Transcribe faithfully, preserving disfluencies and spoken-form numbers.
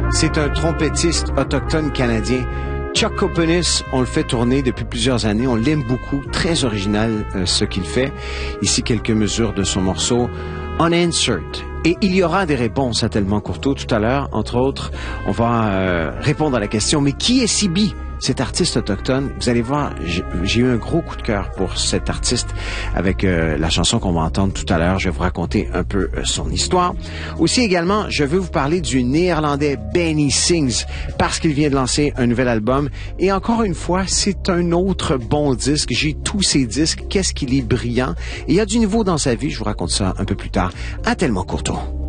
C'est un trompettiste autochtone canadien. Chuck Copenis, on le fait tourner depuis plusieurs années. On l'aime beaucoup. Très original euh, ce qu'il fait. Ici, quelques mesures de son morceau Unanswered. Et il y aura des réponses à Tellement Courteau tout à l'heure. Entre autres, on va euh, répondre à la question, mais qui est Sibi, cet artiste autochtone? Vous allez voir, j'ai eu un gros coup de cœur pour cet artiste avec euh, la chanson qu'on va entendre tout à l'heure. Je vais vous raconter un peu euh, son histoire. Aussi également, je veux vous parler du néerlandais Benny Sings parce qu'il vient de lancer un nouvel album. Et encore une fois, c'est un autre bon disque. J'ai tous ses disques. Qu'est-ce qu'il est brillant. Et il y a du nouveau dans sa vie. Je vous raconte ça un peu plus tard à Tellement Courteau.